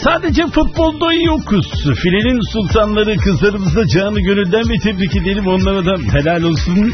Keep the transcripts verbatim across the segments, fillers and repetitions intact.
Sadece futbolda yokuz. Filenin sultanları kızlarımızla canı gönülden ve tebrik edelim. Onlara da helal olsun.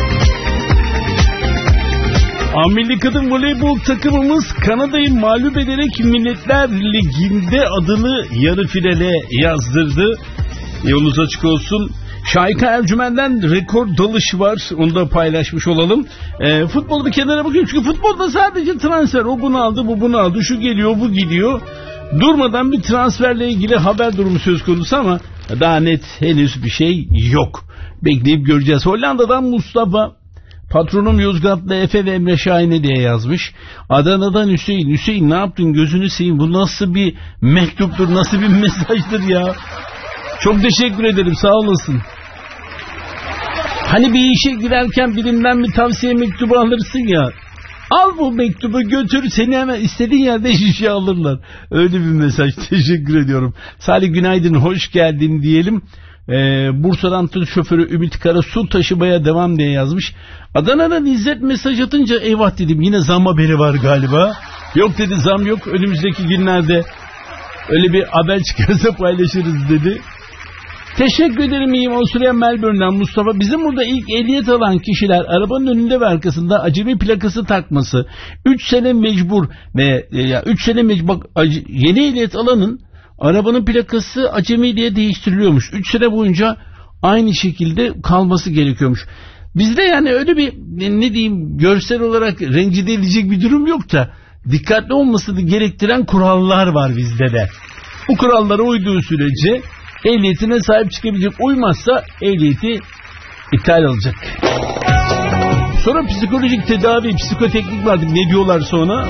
Milli kadın voleybol takımımız Kanada'yı mağlup ederek Milletler Ligi'nde adını yarı finale yazdırdı. Yolunuz açık olsun. Şahika Ercümen'den rekor dalış var. Onu da paylaşmış olalım. E, futbolu bir kenara bakıyorum. Çünkü futbolda sadece transfer. O bunu aldı, bu bunu aldı. Şu geliyor, bu gidiyor. Durmadan bir transferle ilgili haber durumu söz konusu ama daha net henüz bir şey yok. Bekleyip göreceğiz. Hollanda'dan Mustafa, patronum Yozgatlı Efe ve Emre Şahin'e diye yazmış. Adana'dan Hüseyin. Hüseyin ne yaptın, gözünü seveyim. Bu nasıl bir mektuptur, nasıl bir mesajdır ya. Çok teşekkür ederim, sağ olasın. Hani bir işe girerken birinden bir tavsiye mektubu alırsın ya. Al bu mektubu, götür, seni hemen istediğin yerde işe alırlar. Öyle bir mesaj. Teşekkür ediyorum. Salih günaydın, hoş geldin diyelim. Ee, Bursa'dan tır şoförü Ümit Karasu taşımaya devam diye yazmış. Adana'dan İzzet mesaj atınca eyvah dedim, yine zam haberi var galiba. Yok dedi, zam yok, önümüzdeki günlerde öyle bir haber çıkarsa paylaşırız dedi. Teşekkür ederim, iyiyim. Avustralya Melbourne'den Mustafa. Bizim burada ilk ehliyet alan kişiler arabanın önünde ve arkasında acemi plakası takması, üç sene mecbur ve ya üç sene mecbur, bak, yeni ehliyet alanın arabanın plakası acemi diye değiştiriliyormuş. üç sene boyunca aynı şekilde kalması gerekiyormuş. Bizde yani öyle bir, ne diyeyim, görsel olarak rencide edilecek bir durum yok da dikkatli olmasını gerektiren kurallar var bizde de. Bu kurallara uyduğu sürece ehliyetine sahip çıkabilecek, uymazsa ehliyeti iptal olacak. Sonra psikolojik tedavi, psikoteknik vardı, ne diyorlar sonra?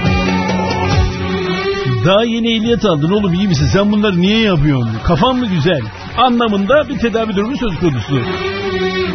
Daha yeni ehliyet aldın oğlum, iyi misin? Sen bunları niye yapıyorsun? Kafan mı güzel? Anlamında bir tedavi durumu söz konusu.